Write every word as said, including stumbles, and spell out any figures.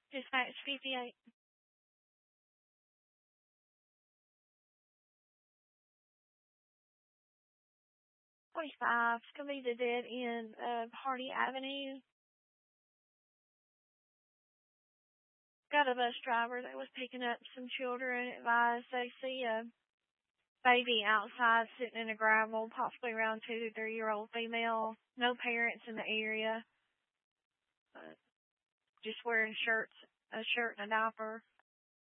Dispatch fifty-eight. twenty-five. It's going to be the dead end of Hardy Avenue. Got a bus driver that was picking up some children. Advised they see a baby outside sitting in a gravel, possibly around two to three year old female. No parents in the area. But just wearing shirts, a shirt and a diaper.